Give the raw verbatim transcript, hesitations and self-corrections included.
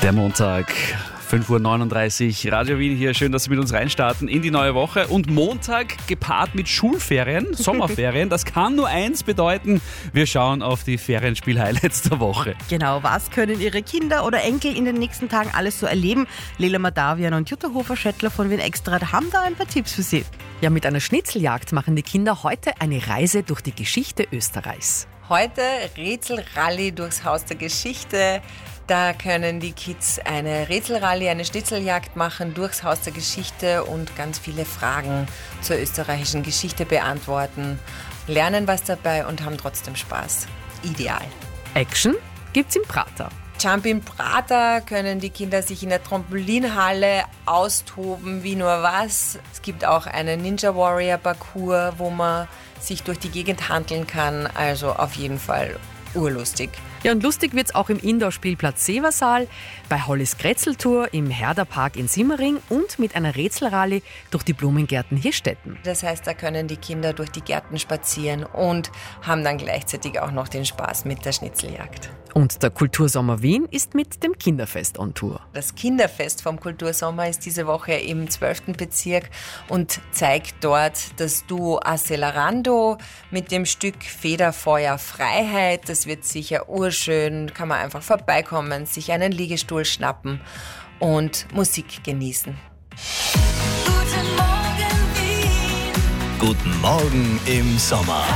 Der Montag, fünf Uhr neununddreißig, Radio Wien hier. Schön, dass Sie mit uns reinstarten in die neue Woche. Und Montag gepaart mit Schulferien, Sommerferien. Das kann nur eins bedeuten. Wir schauen auf die Ferienspiel-Highlights der Woche. Genau, was können Ihre Kinder oder Enkel in den nächsten Tagen alles so erleben? Lela Madavian und Jutta Hofer-Schättler von Wien Extra haben da ein paar Tipps für Sie. Ja, mit einer Schnitzeljagd machen die Kinder heute eine Reise durch die Geschichte Österreichs. Heute Rätselrallye durchs Haus der Geschichte. Da können die Kids eine Rätselrallye, eine Schnitzeljagd machen durchs Haus der Geschichte und ganz viele Fragen zur österreichischen Geschichte beantworten, lernen was dabei und haben trotzdem Spaß. Ideal. Action gibt's im Prater. Jump im Prater können die Kinder sich in der Trampolinhalle austoben wie nur was. Es gibt auch einen Ninja Warrior Parcours, wo man sich durch die Gegend handeln kann. Also auf jeden Fall urlustig. Ja, und lustig wird's auch im Indoor-Spielplatz Seversaal, bei Hollis Kretzeltour im Herderpark in Simmering und mit einer Rätselrallye durch die Blumengärten Hirstetten. Das heißt, da können die Kinder durch die Gärten spazieren und haben dann gleichzeitig auch noch den Spaß mit der Schnitzeljagd. Und der Kultursommer Wien ist mit dem Kinderfest on Tour. Das Kinderfest vom Kultursommer ist diese Woche im zwölften Bezirk und zeigt dort das Duo Accelerando mit dem Stück Federfeuer Freiheit. Das wird sicher urschön, kann man einfach vorbeikommen, sich einen Liegestuhl schnappen und Musik genießen. Guten Morgen Wien. Guten Morgen im Sommer.